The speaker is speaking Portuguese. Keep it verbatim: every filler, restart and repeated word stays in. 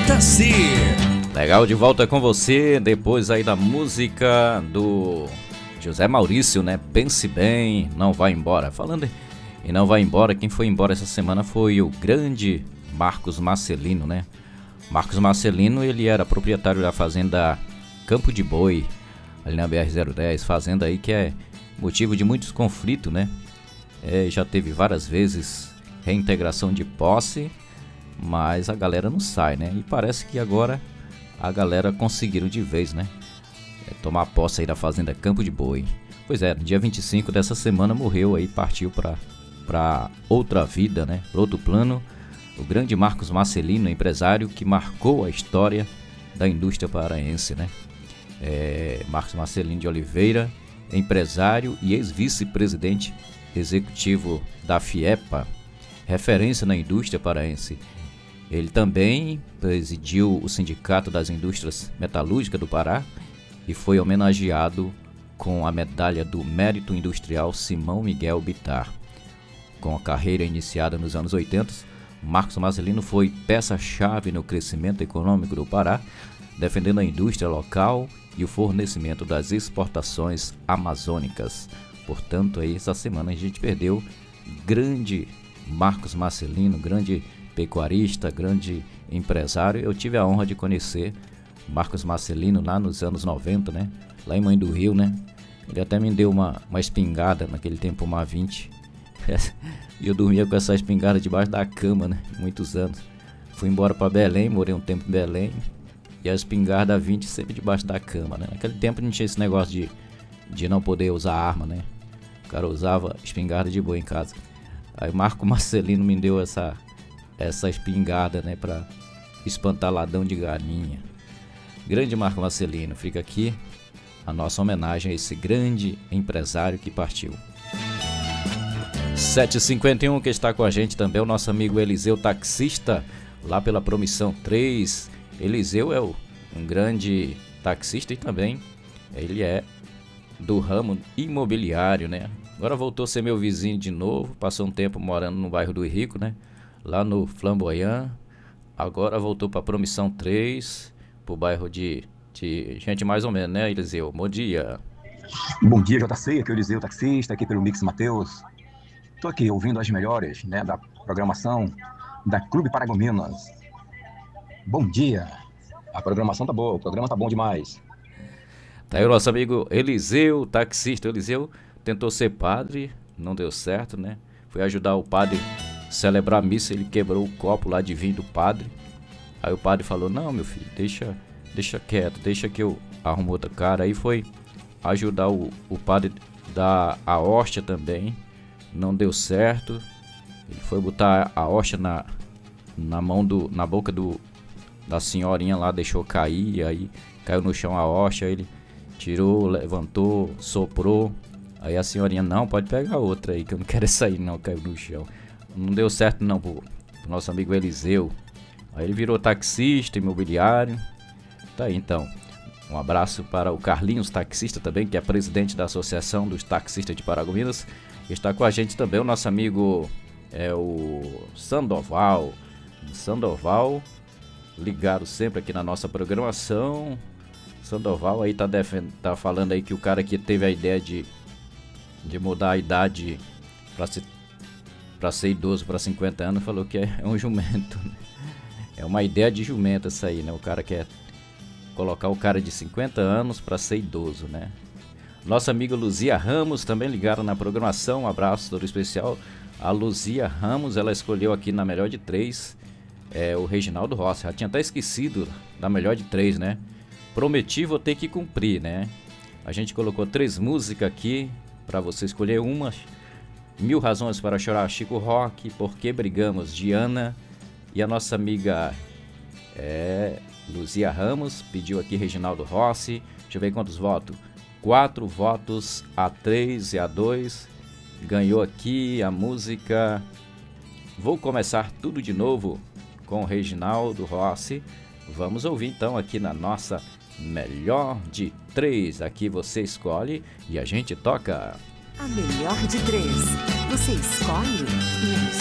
J C. Legal, de volta com você, depois aí da música do José Maurício, né? Pense bem, não vai embora. Falando em não vai embora, quem foi embora essa semana foi o grande Marcos Marcelino, né? Marcos Marcelino, ele era proprietário da fazenda Campo de Boi, ali na B R zero dez, fazenda aí que é motivo de muitos conflitos, né? É, já teve várias vezes reintegração de posse, mas a galera não sai, né? E parece que agora a galera conseguiram de vez, né? É, tomar posse aí da fazenda Campo de Boi. Pois é, no dia vinte e cinco dessa semana morreu aí, partiu para para outra vida, né? Para outro plano, o grande Marcos Marcelino, empresário que marcou a história da indústria paraense, né? É, Marcos Marcelino de Oliveira, empresário e ex-vice-presidente executivo da FIEPA, referência na indústria paraense. Ele também presidiu o Sindicato das Indústrias Metalúrgicas do Pará e foi homenageado com a medalha do Mérito Industrial Simão Miguel Bittar. Com a carreira iniciada nos anos oitenta, Marcos Marcelino foi peça-chave no crescimento econômico do Pará, defendendo a indústria local e o fornecimento das exportações amazônicas. Portanto, aí, essa semana a gente perdeu grande Marcos Marcelino, grande pecuarista, grande empresário. Eu tive a honra de conhecer Marcos Marcelino lá nos anos noventa, né? Lá em Mãe do Rio, né? Ele até me deu uma, uma espingarda, naquele tempo uma vinte. E eu dormia com essa espingarda debaixo da cama, né? Muitos anos. Fui embora para Belém, morei um tempo em Belém. E a espingarda vinte sempre debaixo da cama, né? Naquele tempo não tinha esse negócio de, de não poder usar arma, né? O cara usava espingarda de boa em casa. Aí Marco Marcelino me deu essa, essa espingarda, né? Pra espantar ladrão de galinha. Grande Marco Marcelino, fica aqui a nossa homenagem a esse grande empresário que partiu. sete e cinquenta e um, que está com a gente também o nosso amigo Eliseu, taxista, lá pela Promissão três. Eliseu é o, um grande taxista e também ele é do ramo imobiliário, né? Agora voltou a ser meu vizinho de novo, passou um tempo morando no bairro do Rico, né? Lá no Flamboyant. Agora voltou para Promissão três, pro bairro de, de gente mais ou menos, né, Eliseu? Bom dia. Bom dia, J C, aqui é o Eliseu, taxista, aqui pelo Mix Mateus. Estou aqui ouvindo as melhores, né, da programação da Clube Paragominas. Bom dia. A programação tá boa, o programa tá bom demais. Tá aí o nosso amigo Eliseu, taxista. Eliseu tentou ser padre, não deu certo, né? Foi ajudar o padre a celebrar a missa, ele quebrou o copo lá de vinho do padre. Aí o padre falou: não, meu filho, deixa, deixa quieto, deixa que eu arrumo outra cara. Aí foi ajudar o, o padre da a hóstia também, não deu certo. Ele foi botar a hóstia na, na mão do, na boca do da senhorinha lá, deixou cair, aí caiu no chão a hóstia, ele tirou, levantou, soprou, aí a senhorinha: não, pode pegar outra aí, que eu não quero essa aí não, caiu no chão. Não deu certo não pro, pro nosso amigo Eliseu. Aí ele virou taxista, imobiliário. Tá aí então, um abraço para o Carlinhos, taxista também, que é presidente da Associação dos Taxistas de Paragominas. Está com a gente também o nosso amigo, é o Sandoval, Sandoval, ligado sempre aqui na nossa programação. Sandoval aí tá, defend... tá falando aí que o cara que teve a ideia de, de mudar a idade para ser, pra ser idoso para cinquenta anos, falou que é um jumento, né? É uma ideia de jumento essa aí, né? O cara quer colocar o cara de cinquenta anos para ser idoso, né? Nossa amiga Luzia Ramos também ligada na programação. Um abraço todo especial. A Luzia Ramos, ela escolheu aqui na melhor de três É o Reginaldo Rossi. Já tinha até esquecido da melhor de três, né? Prometi, vou ter que cumprir, né? A gente colocou três músicas aqui para você escolher uma. Mil Razões para Chorar, Chico Rock. Por que Brigamos, Diana. E a nossa amiga é, Luzia Ramos pediu aqui Reginaldo Rossi. Deixa eu ver quantos votos. Quatro votos a três e a dois. Ganhou aqui a música Vou Começar Tudo de Novo, com Reginaldo Rossi. Vamos ouvir então aqui na nossa melhor de três. Aqui você escolhe e a gente toca. A melhor de três. Você escolhe e